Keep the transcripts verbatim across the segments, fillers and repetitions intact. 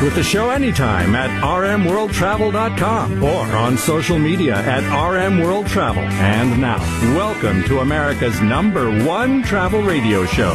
with the show anytime at r m world travel dot com or on social media at R M World Travel. And now, welcome to America's number one travel radio show.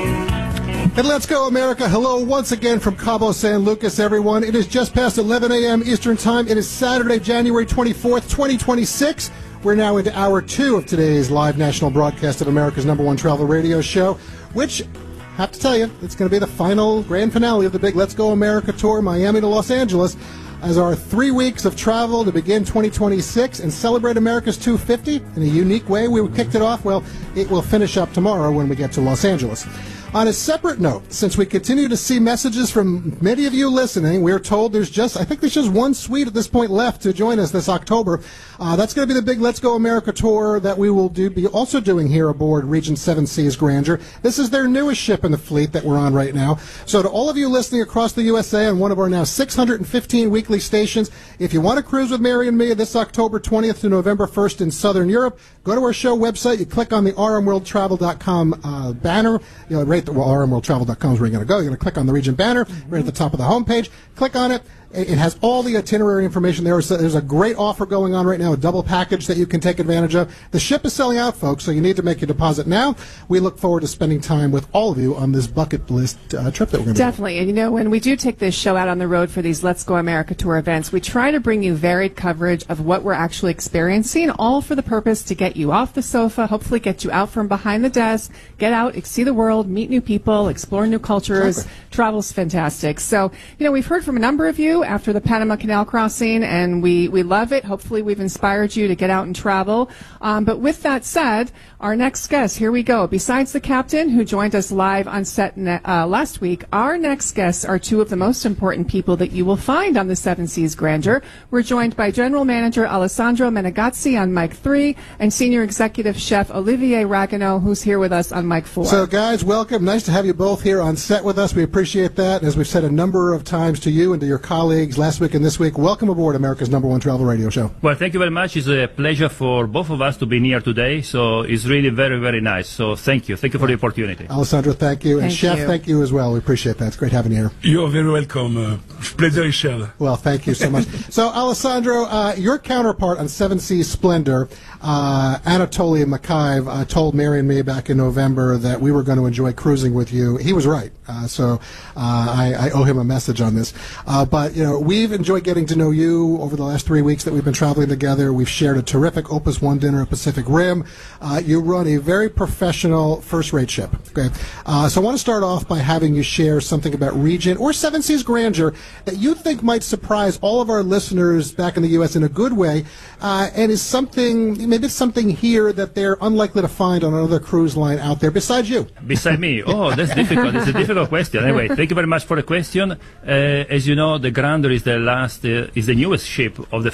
And let's go, America. Hello once again from Cabo San Lucas, everyone. It is just past eleven a.m. Eastern Time. It is Saturday, January twenty-fourth, twenty twenty-six. We're now into hour two of today's live national broadcast of America's number one travel radio show, which, I have to tell you, it's going to be the final grand finale of the big Let's Go America tour, Miami to Los Angeles, as our three weeks of travel to begin twenty twenty-six and celebrate America's two fifty in a unique way. We kicked it off. Well, it will finish up tomorrow when we get to Los Angeles. On a separate note, since we continue to see messages from many of you listening, we're told there's just, I think there's just one suite at this point left to join us this October. Uh, that's going to be the big Let's Go America tour that we will do, be also doing here aboard Regent Seven Seas Grandeur. This is their newest ship in the fleet that we're on right now. So to all of you listening across the U S A on one of our now six hundred fifteen weekly stations, if you want to cruise with Mary and me this October twentieth to November first in Southern Europe, go to our show website. You click on the R M world travel dot com uh, banner. You know, right well, R M world travel dot com is where you're going to go. You're going to click on the Regent banner right at the top of the homepage. Click on it. It has all the itinerary information there. There's a great offer going on right now, a double package that you can take advantage of. The ship is selling out, folks, so you need to make your deposit now. We look forward to spending time with all of you on this bucket list uh, trip that we're going to do. Definitely. And, you know, when we do take this show out on the road for these Let's Go America Tour events, we try to bring you varied coverage of what we're actually experiencing, all for the purpose to get you off the sofa, hopefully get you out from behind the desk, get out, see the world, meet new people, explore new cultures. Exactly. Travel's fantastic. So, you know, we've heard from a number of you after the Panama Canal crossing, and we, we love it. Hopefully we've inspired you to get out and travel. Um, but with that said, our next guest, here we go. Besides the captain, who joined us live on set ne- uh, last week, our next guests are two of the most important people that you will find on the Seven Seas Grandeur. We're joined by General Manager Alessandro Menegazzi on mic three and Senior Executive Chef Olivier Ragueneau, who's here with us on mic four. So, guys, welcome. Nice to have you both here on set with us. We appreciate that. As we've said a number of times to you and to your colleagues last week and this week, welcome aboard America's number one travel radio show. Well, thank you very much. It's a pleasure for both of us to be here today. So it's really very, very nice. So thank you. Thank you for the opportunity. Alessandro, thank you. And Thank Chef, you. thank you as well. We appreciate that. It's great having you here. You're very welcome. Uh, pleasure is shared. Well, thank you so much. So, Alessandro, uh, your counterpart on Seven Seas Splendor, uh, Anatoly Makayev, uh, told Mary and me back in November that we were going to enjoy cruising with you. He was right. Uh, so uh, I, I owe him a message on this. Uh, but, you know, we've enjoyed getting to know you over the last three weeks that we've been traveling together. We've shared a terrific Opus One dinner at Pacific Rim. Uh, you run a very professional first-rate ship. Okay. Uh, so I want to start off by having you share something about Regent or Seven Seas Grandeur that you think might surprise all of our listeners back in the U S in a good way, uh, and is something, maybe it's something here that they're unlikely to find on another cruise line out there besides you. Beside me? Oh, that's difficult. It's a difficult question. Anyway, thank you very much for the question. Uh, as you know, the Grandeur is the last, uh, is the newest ship of the